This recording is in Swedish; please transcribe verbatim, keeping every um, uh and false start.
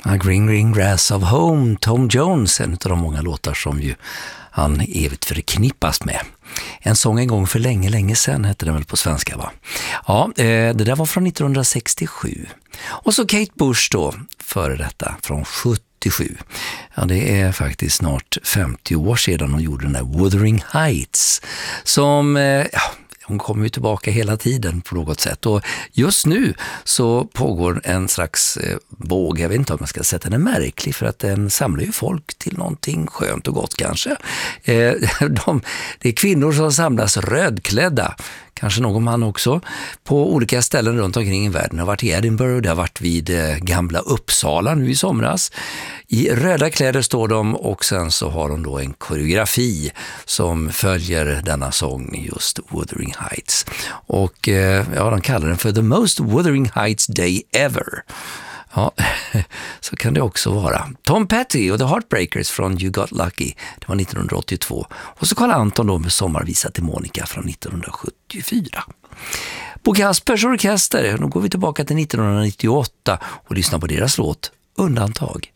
A Green Green Grass of Home, Tom Jones, en av de många låtar som ju han evigt förknippas med. En sång en gång för länge, länge sedan hette den väl på svenska, va? Ja, det där var från nittonhundrasextiosju. Och så Kate Bush då, före detta, från sjuttiosju. Ja, det är faktiskt snart femtio år sedan hon gjorde den där Wuthering Heights. Som, ja, hon kommer ju tillbaka hela tiden på något sätt. Och just nu så pågår en slags eh, våg, jag vet inte om man ska sätta den märklig, för att den samlar ju folk till någonting skönt och gott kanske. Eh, de, det är kvinnor som samlas rödklädda, kanske någon man också, på olika ställen runt omkring i världen. Det har varit i Edinburgh, det har varit vid eh, gamla Uppsala nu i somras. I röda kläder står de, och sen så har de då en koreografi som följer denna sång, just Wuthering Heights. Och eh, ja, de kallar den för The Most Wuthering Heights Day Ever. Ja, så kan det också vara. Tom Petty och The Heartbreakers från You Got Lucky, det var nittonhundraåttiotvå. Och så Carl Anton då med Sommarvisa till Monica från nittonhundrasjuttiofyra. Bo Kaspers orkester, då går vi tillbaka till nittonhundranittioåtta och lyssnar på deras låt Undantag.